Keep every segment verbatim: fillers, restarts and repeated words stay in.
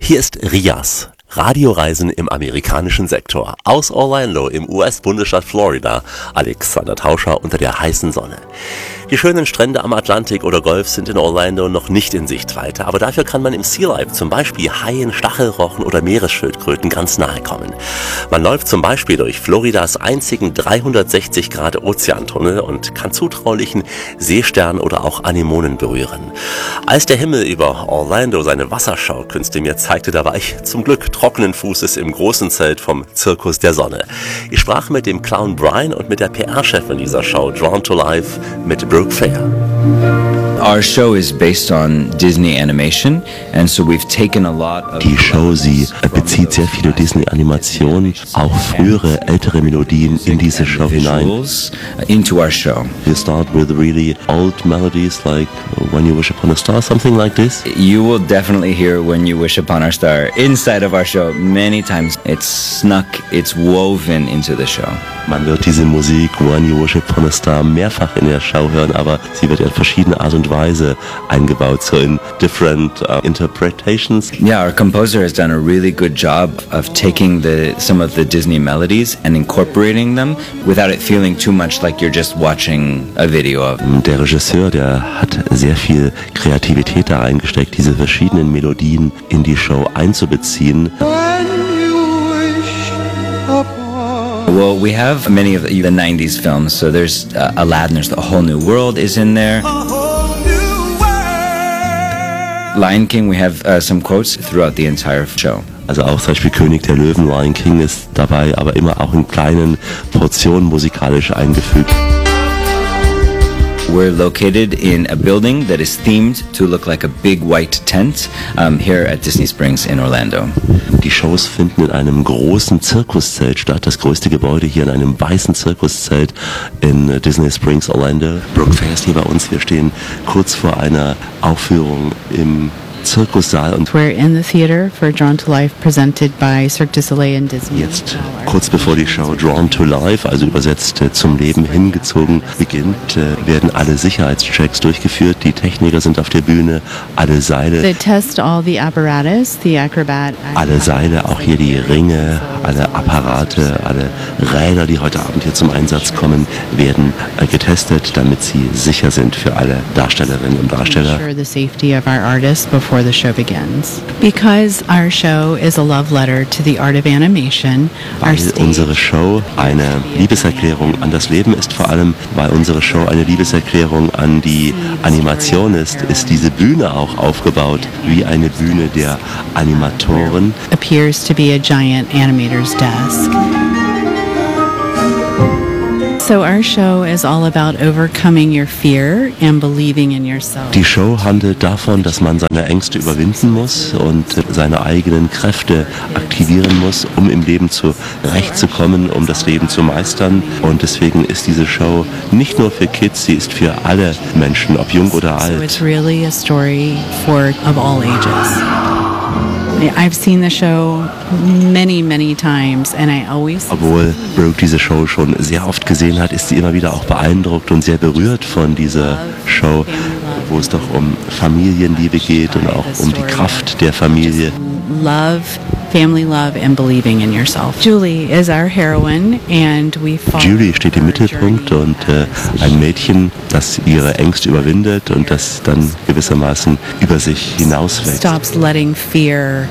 Hier ist Rias. Radioreisen im amerikanischen Sektor. Aus Orlando im U S-Bundesstaat Florida. Alexander Tauscher unter der heißen Sonne. Die schönen Strände am Atlantik oder Golf sind in Orlando noch nicht in Sichtweite, aber dafür kann man im Sea Life zum Beispiel Haien, Stachelrochen oder Meeresschildkröten ganz nahe kommen. Man läuft zum Beispiel durch Floridas einzigen dreihundertsechzig Grad Ozeantunnel und kann zutraulichen Seestern oder auch Anemonen berühren. Als der Himmel über Orlando seine Wasserschaukünste mir zeigte, da war ich zum Glück trockenen Fußes im großen Zelt vom Zirkus der Sonne. Ich sprach mit dem Clown Brian und mit der P R-Chefin dieser Show, Drawn to Life, mit Brooke Fair. Our show is based on Disney animation, and so we've taken a lot of Die Show, sie bezieht sehr viele Disney-Animationen, auch frühere, ältere Melodien in diese Show hinein. into our show. You start with really old melodies like When You Wish Upon a Star, something like this. You will definitely hear When You Wish Upon a Star inside of our show many times. It's snuck, it's woven into the show. Man wird diese Musik When You Wish Upon a Star mehrfach in der Show hören, aber sie wird in verschiedene Art und Weise eingebaut, so in different uh, interpretations. Yeah, our composer has done a really good job of taking the some of the Disney melodies and incorporating them without it feeling too much like you're just watching a video of. Der Regisseur, der hat sehr viel Kreativität da reingesteckt, diese verschiedenen Melodien in die Show einzubeziehen. Well, we have many of the nineties films, so there's uh, Aladdin, there's A Whole New World is in there. Lion King, we have uh, some quotes throughout the entire show. Also auch zum Beispiel König der Löwen, Lion King ist dabei, aber immer auch in kleinen Portionen musikalisch eingefügt. We're located in a building that is themed to look like a big white tent um, here at Disney Springs in Orlando. Die Shows finden in einem großen Zirkuszelt statt, das größte Gebäude hier in einem weißen Zirkuszelt in Disney Springs, Orlando. Brooke Fair ist hier bei uns, wir stehen kurz vor einer Aufführung im Zirkussaal und We're in the theater for Drawn to Life, presented by Cirque du Soleil and Disney. jetzt kurz bevor die Show Drawn to Life, also übersetzt äh, zum Leben hingezogen, beginnt, äh, werden alle Sicherheitschecks durchgeführt. Die Techniker sind auf der Bühne, alle Seile, They test all the apparatus, the acrobat. alle Seile, auch hier die Ringe, alle Apparate, alle Räder, die heute Abend hier zum Einsatz kommen, werden äh, getestet, damit sie sicher sind für alle Darstellerinnen und Darsteller. Ensure the safety of our artists before the show begins. Because our show is a love letter to the art of animation, our Weil stage unsere Show eine Liebeserklärung an das Leben ist, vor allem weil unsere Show eine Liebeserklärung an die Animation ist, ist diese Bühne auch aufgebaut wie eine Bühne der Animatoren. appears to be a giant animator's desk. So our show is all about overcoming your fear and believing in yourself. Die Show handelt davon, dass man seine Ängste überwinden muss und seine eigenen Kräfte aktivieren muss, um im Leben zurechtzukommen, um das Leben zu meistern. Und deswegen ist diese Show nicht nur für Kids, sie ist für alle Menschen, ob jung oder So alt. it's really a story for of all ages. I've seen the show many, many times, and I always Obwohl Brooke diese Show schon sehr oft gesehen hat, ist sie immer wieder auch beeindruckt und sehr berührt von dieser Show, wo es doch um Familienliebe geht und auch um die Kraft der Familie. love, family love, and believing in yourself. Julie is our heroine, and we follow Julie steht im her Mittelpunkt journey und äh, ein Mädchen, das ihre Ängste überwindet und das dann gewissermaßen über sich hinauswächst. stops letting fear.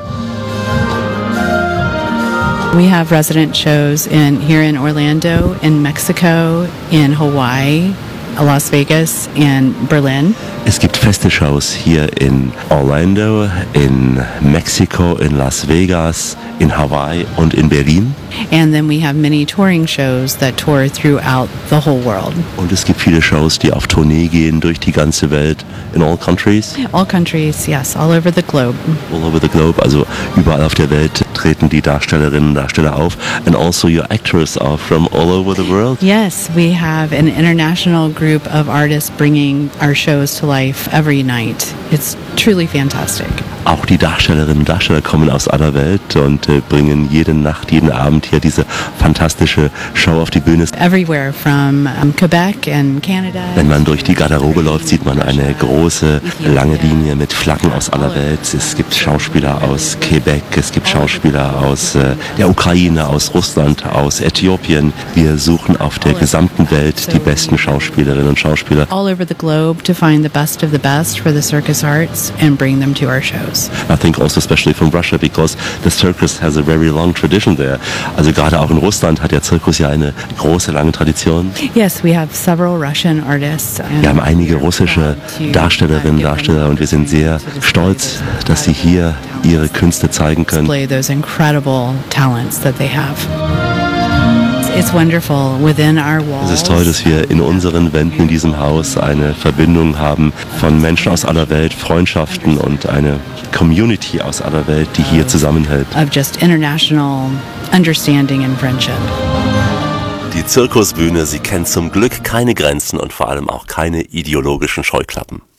We have resident shows in here in Orlando, in Mexico, in Hawaii, Las Vegas, and Berlin. Es gibt feste Shows hier in Orlando, in Mexiko, in Las Vegas, in Hawaii und in Berlin. And then we have many touring shows that tour throughout the whole world. Und es gibt viele Shows, die auf Tournee gehen durch die ganze Welt, in all countries, All countries, yes, all over the globe. all over the globe, also überall auf der Welt treten die Darstellerinnen und Darsteller auf. And also your actors are from all over the world. Yes, we have an international group of artists bringing our shows to life every night. It's truly fantastic. Auch die Darstellerinnen und Darsteller kommen aus aller Welt und äh, bringen jede Nacht, jeden Abend hier diese fantastische Show auf die Bühne. Everywhere from um, Quebec and Canada. Wenn man durch die Garderobe läuft, sieht man eine große, lange Linie mit Flaggen aus aller Welt. Es gibt Schauspieler aus Quebec, es gibt Schauspieler aus äh, der Ukraine, aus Russland, aus Äthiopien. Wir suchen auf der gesamten Welt die besten Schauspielerinnen und Schauspieler. All over the globe to find the best of the best for the circus arts and bring them to our shows. I think also especially from Russia because the circus has a very long tradition there. Also gerade auch in Russland hat der Zirkus ja eine große, lange Tradition. Yes, we have several Russian artists. Wir haben einige russische Darstellerinnen und Darsteller und wir sind sehr stolz, dass sie hier ihre Künste zeigen können. Display those incredible talents that they have. It's wonderful within our walls. Es ist toll, dass wir in unseren Wänden in diesem Haus eine Verbindung haben von Menschen aus aller Welt, Freundschaften und eine Community aus aller Welt, die hier zusammenhält. Of just international understanding and friendship. Die Zirkusbühne, sie kennt zum Glück keine Grenzen und vor allem auch keine ideologischen Scheuklappen.